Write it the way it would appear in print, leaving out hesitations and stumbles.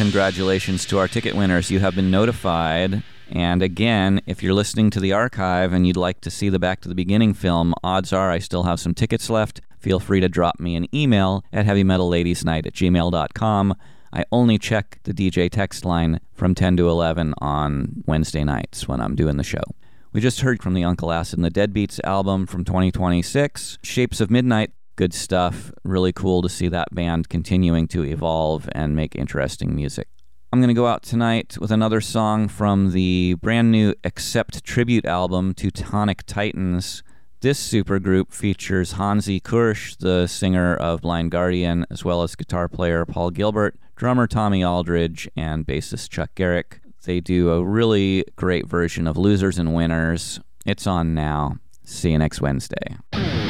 congratulations to our ticket winners. You have been notified. And again, if you're listening to the archive and you'd like to see the Back to the Beginning film, odds are I still have some tickets left. Feel free to drop me an email at heavymetallady'snight@gmail.com. I only check the DJ text line from 10 to 11 on Wednesday nights when I'm doing the show. We just heard from the Uncle Acid and the Deadbeats album from 2026, Shapes of Midnight. Good stuff. Really cool to see that band continuing to evolve and make interesting music. I'm going to go out tonight with another song from the brand new Accept tribute album, Teutonic Titans. This supergroup features Hansi Kursch, the singer of Blind Guardian, as well as guitar player Paul Gilbert, drummer Tommy Aldridge, and bassist Chuck Garrick. They do a really great version of Losers and Winners. It's on now. See you next Wednesday.